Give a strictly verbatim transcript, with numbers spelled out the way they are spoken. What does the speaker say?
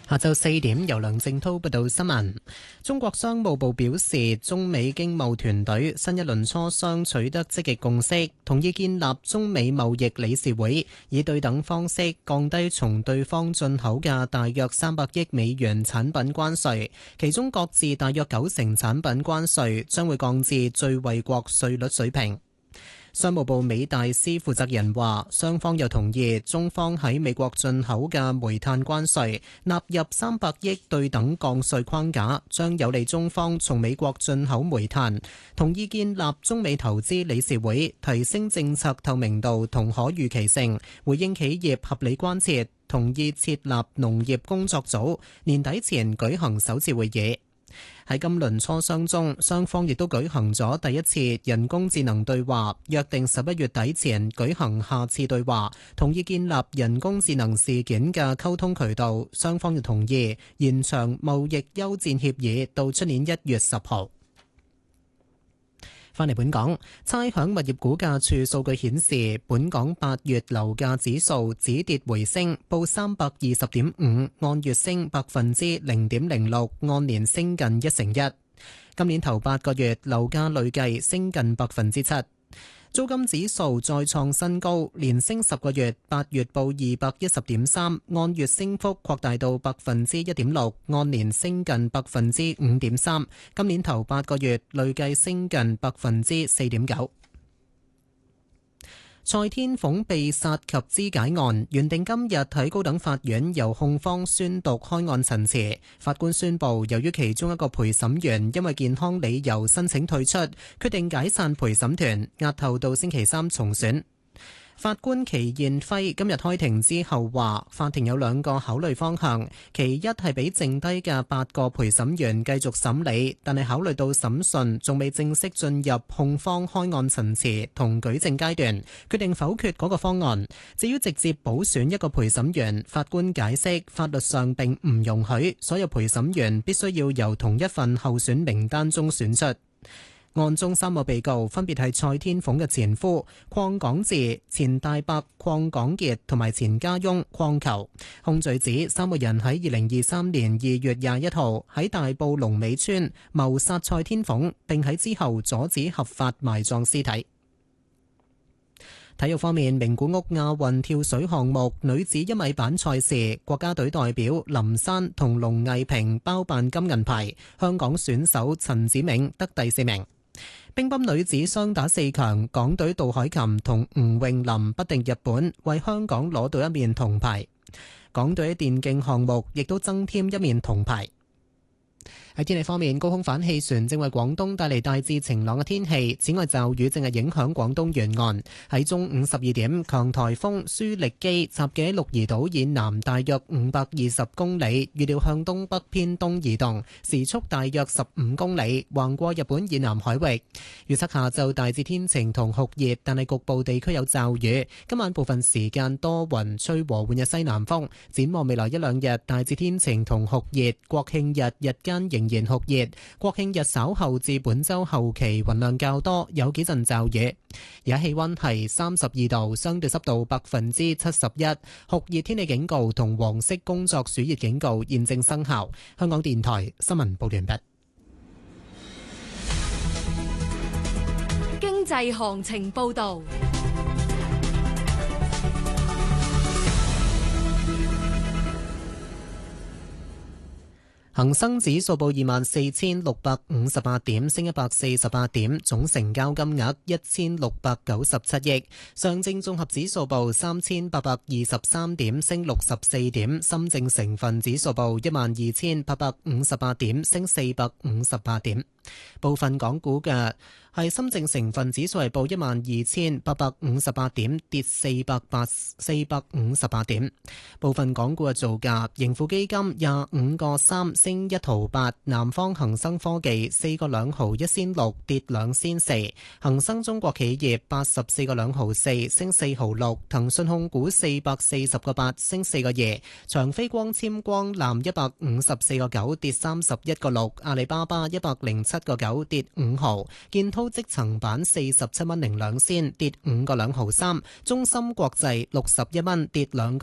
下晝四點，由梁正滔報道新聞。中國商務部表示，中美經貿團隊新一輪磋商取得積極共識，同意建立中美貿易理事會，以對等方式降低從對方進口嘅大約三百億美元產品關稅，其中各自大約九成產品關稅將會降至最惠國稅率水平。商務部美大司負責人話，雙方又同意中方喺美國進口嘅煤炭關稅納入三百億對等降稅框架，將有利中方從美國進口煤炭。同意建立中美投資理事會，提升政策透明度同可預期性，回應企業合理關切。同意設立農業工作組，年底前舉行首次會議。喺今輪磋商中，雙方亦都舉行咗第一次人工智能對話，約定十一月底前舉行下次對話，同意建立人工智能事件嘅溝通渠道。雙方亦同意延長貿易休戰協議到出年一月十號。返嚟本港，差餉物業估價署數據顯示，本港八月樓價指數止跌回升，報三百二十點五，按月升百分之零點零六，按年升近一成一。今年頭八個月樓價累計升近百分之七。租金指數再創新高，連升十個月，八月報二百一十點三，按月升幅擴大到百分之一點六，按年升近百分之五點三。今年頭八個月累計升近百分之四點九。蔡天鳳被殺及肢解案原定今日喺高等法院由控方宣讀開案陳詞，法官宣布由於其中一個陪審員因為健康理由申請退出，決定解散陪審團，押後到星期三重選。法官祁燕輝今日開庭之後話，法庭有兩個考慮方向，其一係俾剩低嘅八個陪審員繼續審理，但係考慮到審訊仲未正式進入控方開案陳詞同舉證階段，決定否決嗰個方案。至於直接補選一個陪審員，法官解釋法律上並唔容許，所有陪審員必須要由同一份候選名單中選出。案中三個被告分別係蔡天鳳嘅前夫鄺港智、前大伯鄺港傑同埋前家翁鄺球。控罪指三個人喺二零二三年二月廿一號喺大埔龍尾村謀殺蔡天鳳，並喺之後阻止合法埋葬屍體。體育方面，名古屋亞運跳水項目女子一米板賽事，國家隊代表林珊同龍藝萍包辦金銀牌，香港選手陳子銘得第四名。乒乓女子雙打四強，港隊杜海琴同吳詠琳不敵日本，為香港攞到一面銅牌。港隊喺電競項目亦都增添一面銅牌。喺天氣方面，高空反氣旋正為廣東帶嚟大致晴朗嘅天氣。此外，驟雨正係影響廣東沿岸。喺中午十二點，強颱風舒力基集結喺鹿兒島以南大約五百二十公里，預料向東北偏東移動，時速大約十五公里，橫過日本以南海域。預測下晝大致天晴同酷熱，但係局部地區有驟雨。今晚部分時間多雲，吹和緩嘅西南風。展望未來一兩日，大致天晴同酷熱。國慶日日間仍然酷熱，國慶日稍後至本週後期雲量較多，有幾陣驟雨。而家氣溫係三十二度，相對濕度百分之七十一，酷熱天氣警告同黃色工作暑熱警告現正生效。香港電台新聞報完畢。 經濟行情報道。 恒生指數報二萬四千六百五十八點，升一百四十八點，總成交金額一千六百九十七億。上證綜合指數報三千八百二十三點，升六十四點。深證成分指數報一萬二千八百五十八點，升四百五十八點。部分港股嘅係深證成分指數係報一萬二千八百五十八點，跌四百八四百五十八點。部分港股嘅造價，盈富基金廿五個三升一毫八，南方恒生科技四個兩毫一仙六跌兩仙四，恒生中國企業八十四個兩毫四升四毫六，騰訊控股四百四十個八升四個二，長飛光纖光纜一百五十四個九跌三十一個六，阿里巴巴一百零七個九跌五毫，建滔積層板四十七蚊零兩仙跌五個兩毫三，中芯國際六十一蚊跌兩